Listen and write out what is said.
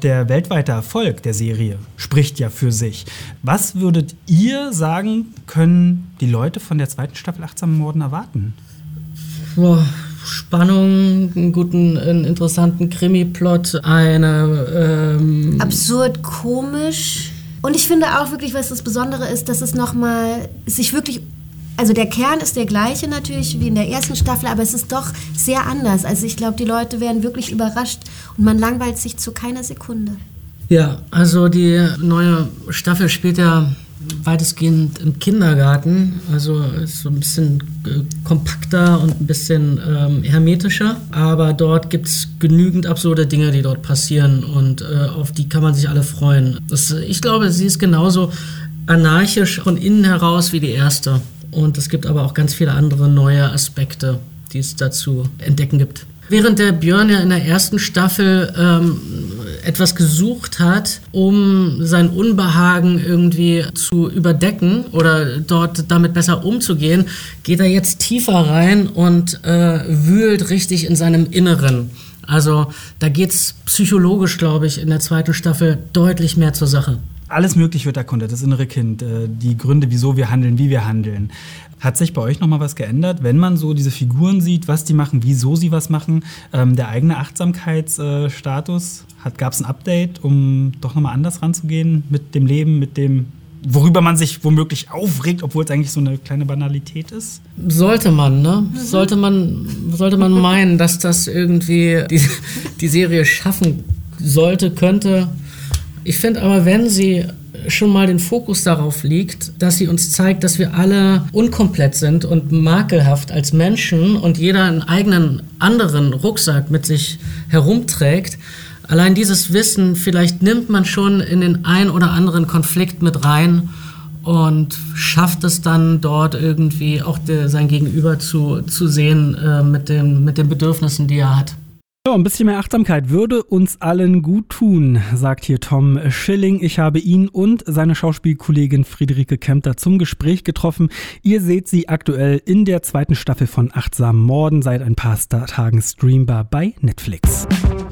der weltweite Erfolg der Serie spricht ja für sich. Was würdet ihr sagen, können die Leute von der zweiten Staffel Achtsame Morden erwarten? Spannung, einen interessanten Krimi-Plot, absurd komisch. Und ich finde auch wirklich, was das Besondere ist, dass es nochmal sich wirklich, also der Kern ist der gleiche natürlich wie in der ersten Staffel, aber es ist doch sehr anders. Also ich glaube, die Leute werden wirklich überrascht und man langweilt sich zu keiner Sekunde. Ja, also die neue Staffel spielt ja weitestgehend im Kindergarten, also ist so ein bisschen kompakter und ein bisschen hermetischer, aber dort gibt es genügend absurde Dinge, die dort passieren und auf die kann man sich alle freuen. Ich glaube, sie ist genauso anarchisch von innen heraus wie die erste und es gibt aber auch ganz viele andere neue Aspekte, die es dazu entdecken gibt. Während der Björn ja in der ersten Staffel etwas gesucht hat, um sein Unbehagen irgendwie zu überdecken oder dort damit besser umzugehen, geht er jetzt tiefer rein und wühlt richtig in seinem Inneren. Also da geht's psychologisch, glaube ich, in der zweiten Staffel deutlich mehr zur Sache. Alles möglich wird erkundet, das innere Kind, die Gründe, wieso wir handeln, wie wir handeln. Hat sich bei euch nochmal was geändert, wenn man so diese Figuren sieht, was die machen, wieso sie was machen? Der eigene Achtsamkeitsstatus, gab es ein Update, um doch nochmal anders ranzugehen mit dem Leben, mit dem, worüber man sich womöglich aufregt, obwohl es eigentlich so eine kleine Banalität ist? Sollte man, ne? Sollte man meinen, dass das irgendwie die Serie schaffen sollte, könnte. Ich finde aber, wenn sie schon mal den Fokus darauf liegt, dass sie uns zeigt, dass wir alle unkomplett sind und makelhaft als Menschen und jeder einen eigenen anderen Rucksack mit sich herumträgt. Allein dieses Wissen, vielleicht nimmt man schon in den ein oder anderen Konflikt mit rein und schafft es dann dort irgendwie auch sein Gegenüber zu sehen mit den Bedürfnissen, die er hat. Ja, ein bisschen mehr Achtsamkeit würde uns allen gut tun, sagt hier Tom Schilling. Ich habe ihn und seine Schauspielkollegin Friederike Kempter zum Gespräch getroffen. Ihr seht sie aktuell in der zweiten Staffel von Achtsame Morden, seit ein paar Tagen streambar bei Netflix.